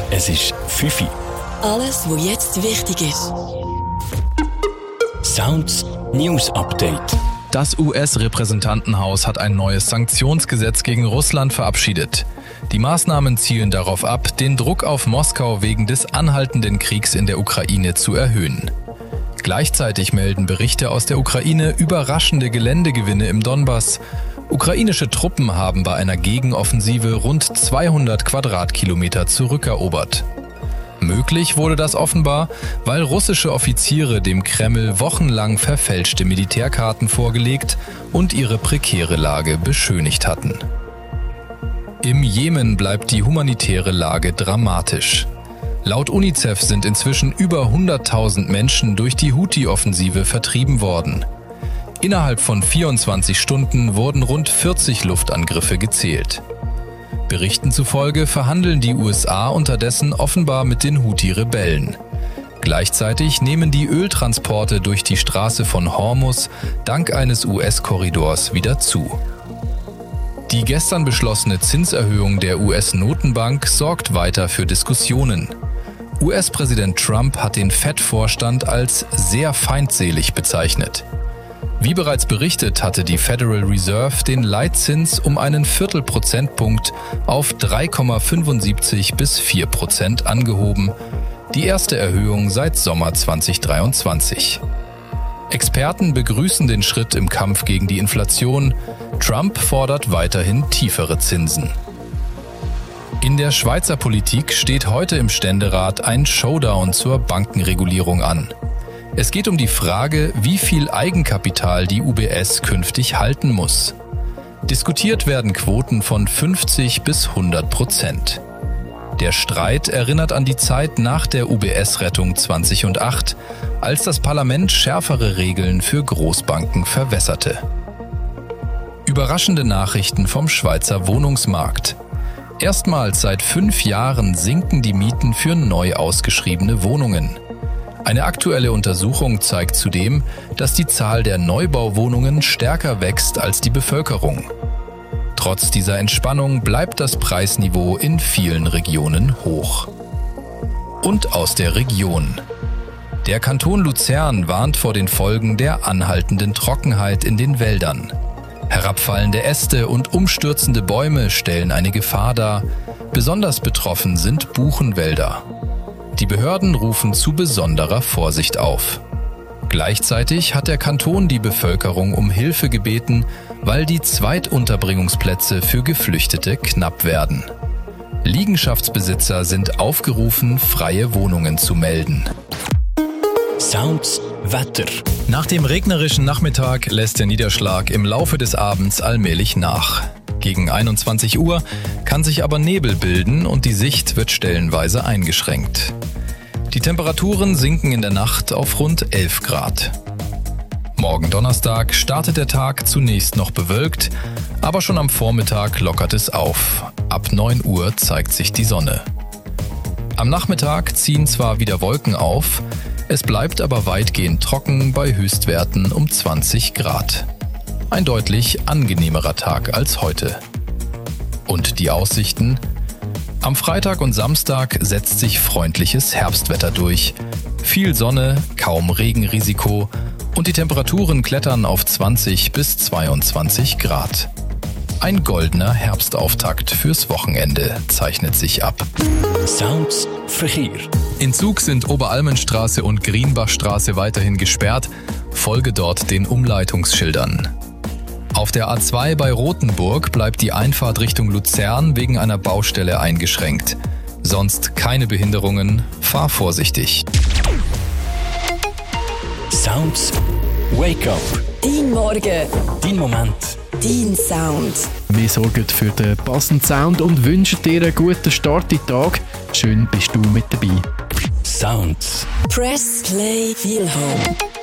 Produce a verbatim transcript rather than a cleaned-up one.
Es ist fünf Uhr. Alles, was jetzt wichtig ist. Sounds News Update. Das U S-Repräsentantenhaus hat ein neues Sanktionsgesetz gegen Russland verabschiedet. Die Maßnahmen zielen darauf ab, den Druck auf Moskau wegen des anhaltenden Kriegs in der Ukraine zu erhöhen. Gleichzeitig melden Berichte aus der Ukraine überraschende Geländegewinne im Donbass. Ukrainische Truppen haben bei einer Gegenoffensive rund zweihundert Quadratkilometer zurückerobert. Möglich wurde das offenbar, weil russische Offiziere dem Kreml wochenlang verfälschte Militärkarten vorgelegt und ihre prekäre Lage beschönigt hatten. Im Jemen bleibt die humanitäre Lage dramatisch. Laut UNICEF sind inzwischen über hunderttausend Menschen durch die Houthi-Offensive vertrieben worden. Innerhalb von vierundzwanzig Stunden wurden rund vierzig Luftangriffe gezählt. Berichten zufolge verhandeln die U S A unterdessen offenbar mit den Houthi-Rebellen. Gleichzeitig nehmen die Öltransporte durch die Straße von Hormuz dank eines U S-Korridors wieder zu. Die gestern beschlossene Zinserhöhung der U S-Notenbank sorgt weiter für Diskussionen. U S-Präsident Trump hat den Fed-Vorstand als sehr feindselig bezeichnet. Wie bereits berichtet, hatte die Federal Reserve den Leitzins um einen Viertelprozentpunkt auf drei Komma fünfundsiebzig bis vier Prozent angehoben, die erste Erhöhung seit Sommer zweitausenddreiundzwanzig. Experten begrüßen den Schritt im Kampf gegen die Inflation. Trump fordert weiterhin tiefere Zinsen. In der Schweizer Politik steht heute im Ständerat ein Showdown zur Bankenregulierung an. Es geht um die Frage, wie viel Eigenkapital die U B S künftig halten muss. Diskutiert werden Quoten von fünfzig bis hundert Prozent. Der Streit erinnert an die Zeit nach der U B S-Rettung zweitausendacht, als das Parlament schärfere Regeln für Großbanken verwässerte. Überraschende Nachrichten vom Schweizer Wohnungsmarkt. Erstmals seit fünf Jahren sinken die Mieten für neu ausgeschriebene Wohnungen. Eine aktuelle Untersuchung zeigt zudem, dass die Zahl der Neubauwohnungen stärker wächst als die Bevölkerung. Trotz dieser Entspannung bleibt das Preisniveau in vielen Regionen hoch. Und aus der Region. Der Kanton Luzern warnt vor den Folgen der anhaltenden Trockenheit in den Wäldern. Herabfallende Äste und umstürzende Bäume stellen eine Gefahr dar. Besonders betroffen sind Buchenwälder. Die Behörden rufen zu besonderer Vorsicht auf. Gleichzeitig hat der Kanton die Bevölkerung um Hilfe gebeten, weil die Zweitunterbringungsplätze für Geflüchtete knapp werden. Liegenschaftsbesitzer sind aufgerufen, freie Wohnungen zu melden. Sounds Wetter. Nach dem regnerischen Nachmittag lässt der Niederschlag im Laufe des Abends allmählich nach. Gegen einundzwanzig Uhr kann sich aber Nebel bilden und die Sicht wird stellenweise eingeschränkt. Die Temperaturen sinken in der Nacht auf rund elf Grad. Morgen Donnerstag startet der Tag zunächst noch bewölkt, aber schon am Vormittag lockert es auf. Ab neun Uhr zeigt sich die Sonne. Am Nachmittag ziehen zwar wieder Wolken auf, es bleibt aber weitgehend trocken bei Höchstwerten um zwanzig Grad. Ein deutlich angenehmerer Tag als heute. Und die Aussichten? Am Freitag und Samstag setzt sich freundliches Herbstwetter durch. Viel Sonne, kaum Regenrisiko und die Temperaturen klettern auf zwanzig bis zweiundzwanzig Grad. Ein goldener Herbstauftakt fürs Wochenende zeichnet sich ab. Sounds Verkehr. In Zug sind Oberalmenstraße und Grienbachstraße weiterhin gesperrt. Folge dort den Umleitungsschildern. Auf der A zwei bei Rothenburg bleibt die Einfahrt Richtung Luzern wegen einer Baustelle eingeschränkt. Sonst keine Behinderungen, fahr vorsichtig. Sounds Wake Up. Dein Morgen. Dein Moment. Dein Sound. Wir sorgen für den passenden Sound und wünschen dir einen guten Start in den Tag. Schön bist du mit dabei. Sounds. Press Play Feel Home.